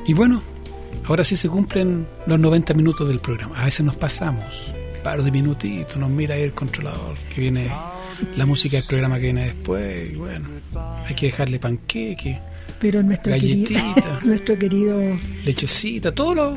Y bueno, ahora sí se cumplen los 90 minutos del programa. A veces nos pasamos un par de minutitos, nos mira ahí el controlador, que viene la música del programa que viene después, y bueno, hay que dejarle panqueque, pero nuestro querido lechecita, todo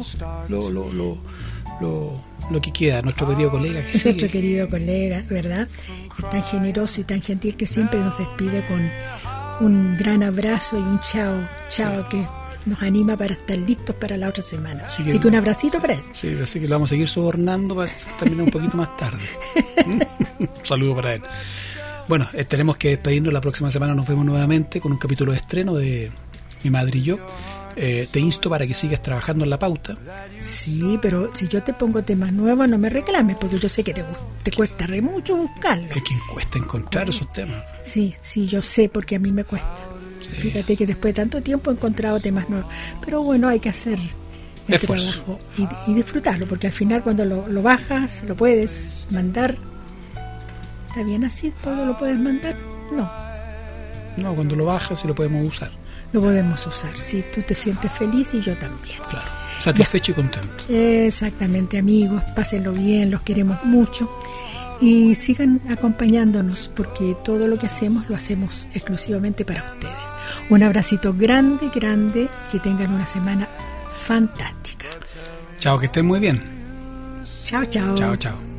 lo que queda, nuestro querido colega que sigue. Nuestro querido colega, ¿verdad? Es tan generoso y tan gentil que siempre nos despide con un gran abrazo y un chao, sí, que nos anima para estar listos para la otra semana. Así que un abracito para él. Sí, así que lo vamos a seguir sobornando para terminar un poquito más tarde. Un saludo para él. Bueno, tenemos que despedirnos. La próxima semana nos vemos nuevamente con un capítulo de estreno de Mi Madre y Yo. Te insto para que sigas trabajando en la pauta. Sí, pero si yo te pongo temas nuevos, no me reclames, porque yo sé que te cuesta re mucho buscarlo. Es que cuesta encontrar esos temas. Sí, yo sé, porque a mí me cuesta. Sí. Fíjate que después de tanto tiempo he encontrado temas nuevos. Pero bueno, hay que hacer el trabajo y disfrutarlo, porque al final cuando lo bajas, lo puedes mandar. ¿Está bien así? ¿Todo lo puedes mandar? No, cuando lo bajas y lo podemos usar. Lo podemos usar, sí, tú te sientes feliz y yo también. Claro, satisfecho y contento. Exactamente, amigos, pásenlo bien, los queremos mucho y sigan acompañándonos, porque todo lo que hacemos lo hacemos exclusivamente para ustedes. Un abracito grande, y que tengan una semana fantástica. Chao, que estén muy bien. Chao. Chao.